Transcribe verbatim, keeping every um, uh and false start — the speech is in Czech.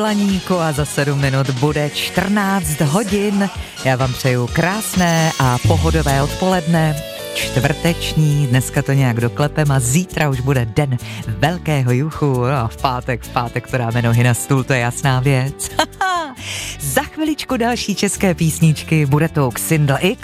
Planíku a za sedm minut bude čtrnáct hodin. Já vám přeju krásné a pohodové odpoledne. Čtvrteční, dneska to nějak doklepem a zítra už bude den velkého juchu. No, v pátek, v pátek to dáme nohy na stůl, to je jasná věc. Za chviličku další české písničky, bude to Xindl X